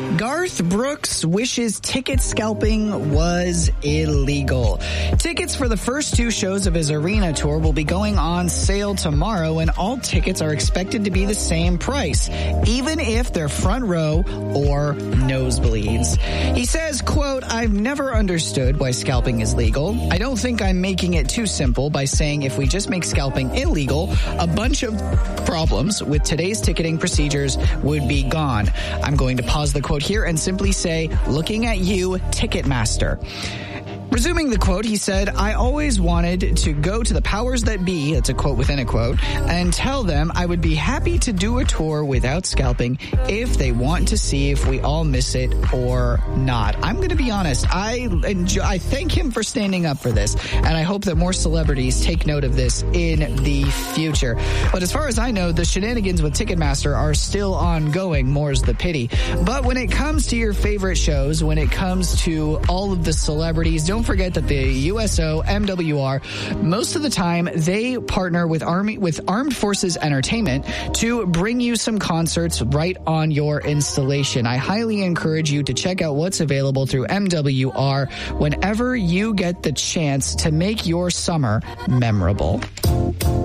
Garth Brooks wishes ticket scalping was illegal. Tickets for the first 2 shows of his arena tour will be going on sale tomorrow, and all tickets are expected to be the same price, even if they're front row or nosebleeds. He says, quote, "I've never understood why scalping is legal. I don't think I'm making it too simple by saying if we just make scalping illegal, a bunch of problems with today's ticketing procedures would be gone. I'm going to pause the quote here and simply say, looking at you, Ticketmaster." Resuming the quote, he said, "I always wanted to go to the powers that be," that's a quote within a quote, "and tell them I would be happy to do a tour without scalping if they want to see if we all miss it or not." I'm going to be honest. I thank him for standing up for this, and I hope that more celebrities take note of this in the future. But as far as I know, the shenanigans with Ticketmaster are still ongoing, more's the pity. But when it comes to your favorite shows, when it comes to all of the celebrities, don't forget that the USO, MWR, most of the time they partner with Armed Forces Entertainment to bring you some concerts right on your installation. I highly encourage you to check out what's available through MWR whenever you get the chance to make your summer memorable.